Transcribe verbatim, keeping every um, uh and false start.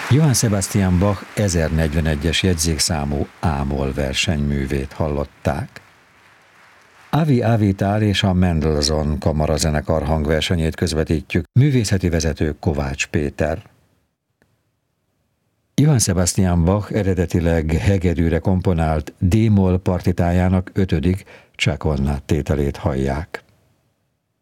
Johann Sebastian Bach ezernegyvenegyes jegyzékszámú ámol versenyművét hallották. Avi Avitál és a Mendelssohn kamarazenekar hangversenyét közvetítjük, művészeti vezető Kovács Péter. Johann Sebastian Bach eredetileg hegedűre komponált D-moll partitájának ötödik Chaconne tételét hallják.